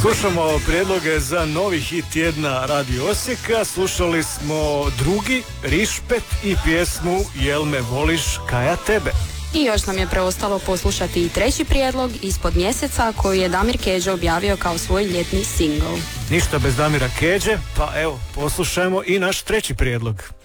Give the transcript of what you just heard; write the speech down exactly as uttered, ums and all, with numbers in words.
Slušamo prijedloge za novi hit tjedna Radio Osijeka. Slušali smo drugi, Rišpet i pjesmu Jel me voliš ka ja tebe. I još nam je preostalo poslušati i treći prijedlog Ispod mjeseca koji je Damir Keđe objavio kao svoj ljetni singl. Ništa bez Damira Keđe, pa evo poslušajmo i naš treći prijedlog.